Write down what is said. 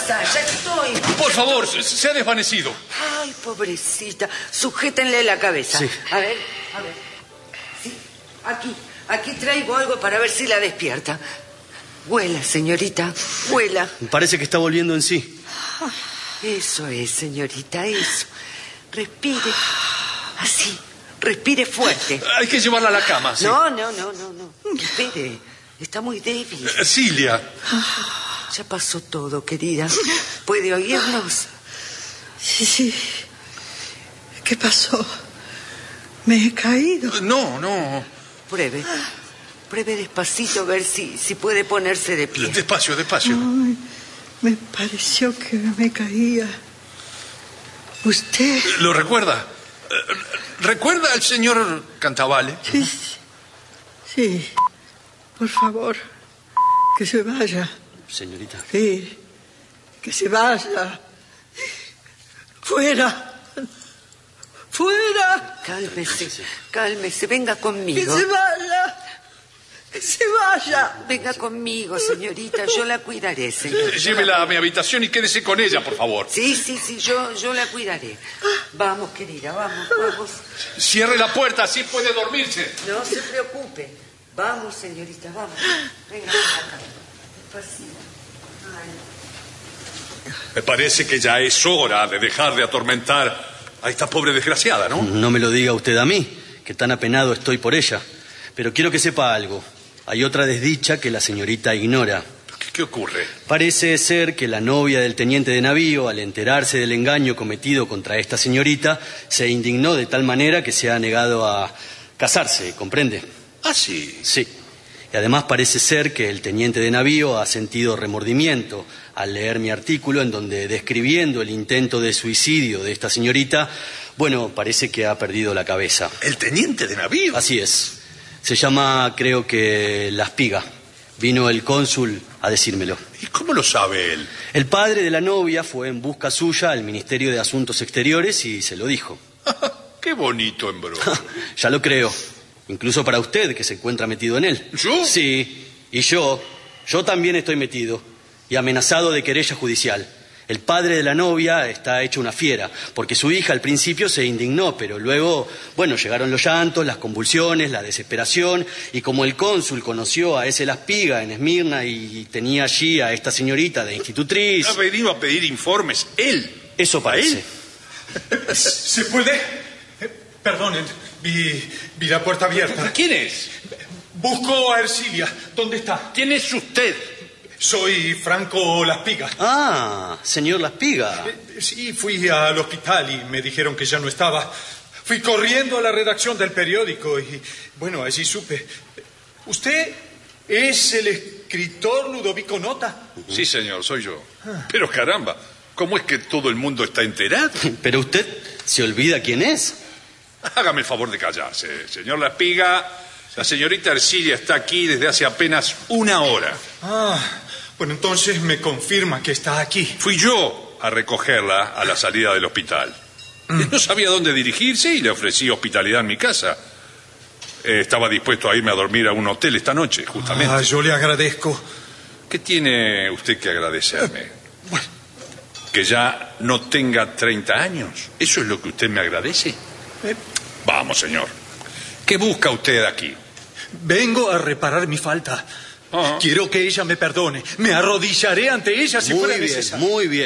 pasa? Ya estoy. Por favor, se ha desvanecido. Ay, pobrecita. Sujétenle la cabeza. Sí. A ver. Sí, aquí traigo algo para ver si la despierta. Huela, señorita, huela. Parece que está volviendo en sí. Eso es, señorita, eso. Respire. Así, respire fuerte. Hay que llevarla a la cama, sí. No. Espere, está muy débil. Cilia. Ya pasó todo, querida. ¿Puede oírnos? Sí. ¿Qué pasó? ¿Me he caído? No. Pruebe despacito a ver si puede ponerse de pie. Despacio. Ay, me pareció que me caía. ¿Usted? ¿Lo recuerda? ¿Recuerda al señor Cantavale? Sí. Por favor, que se vaya. Señorita. Sí, que se vaya. ¡Fuera! Cálmese, venga conmigo. ¡Que se vaya! Venga conmigo, señorita, yo la cuidaré, señorita. Llévela a mi habitación y quédese con ella, por favor. Sí, yo la cuidaré. Vamos, querida, vamos. Cierre la puerta, así puede dormirse. No se preocupe. Vamos, señorita, vamos. Venga acá. Despacito. Me parece que ya es hora de dejar de atormentar a esta pobre desgraciada, ¿no? No me lo diga usted a mí, que tan apenado estoy por ella. Pero quiero que sepa algo. Hay otra desdicha que la señorita ignora. ¿Qué ocurre? Parece ser que la novia del teniente de navío, al enterarse del engaño cometido contra esta señorita, se indignó de tal manera que se ha negado a casarse, ¿comprende? ¿Ah, sí? Sí. Y además parece ser que el teniente de navío ha sentido remordimiento al leer mi artículo en donde, describiendo el intento de suicidio de esta señorita, parece que ha perdido la cabeza. ¿El teniente de navío? Así es. Se llama, creo que, La Espiga. Vino el cónsul a decírmelo. ¿Y cómo lo sabe él? El padre de la novia fue en busca suya al Ministerio de Asuntos Exteriores y se lo dijo. ¡Qué bonito embrollo! Ya lo creo. Incluso para usted, que se encuentra metido en él. ¿Yo? Sí, y yo también estoy metido y amenazado de querella judicial. El padre de la novia está hecho una fiera, porque su hija al principio se indignó, pero luego, llegaron los llantos, las convulsiones, la desesperación, y como el cónsul conoció a ese La Espiga en Esmirna y tenía allí a esta señorita de institutriz... ¿Ha venido a pedir informes él? Eso parece. ¿Se puede? Perdonen, vi la puerta abierta. ¿Quién es? Busco a Ercilia. ¿Dónde está? ¿Quién es usted? Soy Franco La Espiga. Ah, señor La Espiga. Sí, fui al hospital y me dijeron que ya no estaba. Fui corriendo a la redacción del periódico y, allí supe. ¿Usted es el escritor Ludovico Nota? Sí, señor, soy yo. Pero caramba, ¿cómo es que todo el mundo está enterado? Pero usted se olvida quién es. Hágame el favor de callarse, señor La Espiga. La señorita Ercilia está aquí desde hace apenas una hora. Entonces me confirma que está aquí. Fui yo a recogerla a la salida del hospital. No sabía dónde dirigirse y le ofrecí hospitalidad en mi casa. Estaba dispuesto a irme a dormir a un hotel esta noche, justamente. Yo le agradezco. ¿Qué tiene usted que agradecerme? ¿Que ya no tenga 30 años? ¿Eso es lo que usted me agradece? Vamos, señor. ¿Qué busca usted aquí? Vengo a reparar mi falta. Quiero que ella me perdone. Me arrodillaré ante ella si fuera necesario. Muy bien.